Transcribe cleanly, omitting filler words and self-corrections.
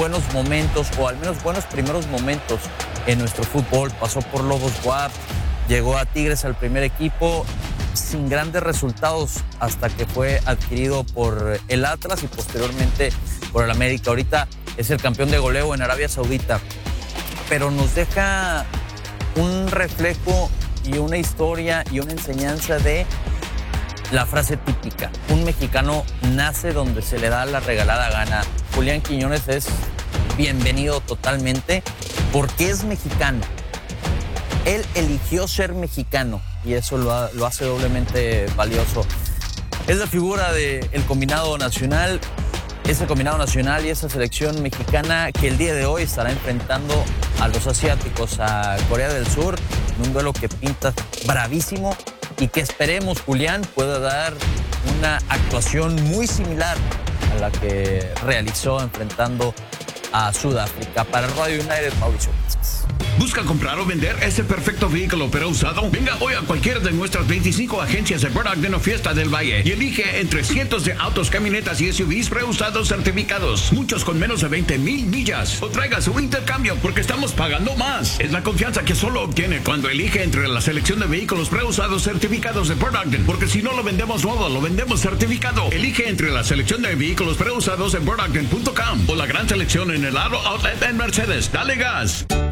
buenos momentos, o al menos buenos primeros momentos en nuestro fútbol. Pasó por Lobos WAP, llegó a Tigres al primer equipo, sin grandes resultados hasta que fue adquirido por el Atlas y posteriormente por el América. Ahorita es el campeón de goleo en Arabia Saudita, pero nos deja un reflejo y una historia y una enseñanza de la frase típica: un mexicano nace donde se le da la regalada gana. Julián Quiñones es bienvenido totalmente porque es mexicano. Él eligió ser mexicano y eso lo hace doblemente valioso. Es la figura del combinado nacional, ese combinado nacional y esa selección mexicana que el día de hoy estará enfrentando a los asiáticos, a Corea del Sur, en un duelo que pinta bravísimo y que esperemos, Julián, pueda dar una actuación muy similar a la que realizó enfrentando a Sudáfrica. Para Radio United, Mauricio Vázquez. ¿Busca comprar o vender ese perfecto vehículo pero usado? Venga hoy a cualquiera de nuestras 25 agencias de Burt Ogden o Fiesta del Valle y elige entre cientos de autos, camionetas y SUVs preusados certificados, muchos con menos de 20,000 millas. O traiga su intercambio porque estamos pagando más. Es la confianza que solo obtiene cuando elige entre la selección de vehículos preusados certificados de Burt Ogden, porque si no lo vendemos nuevo, lo vendemos certificado. Elige entre la selección de vehículos preusados en burtogden.com o la gran selección en el Aro Outlet en Mercedes. Dale gas.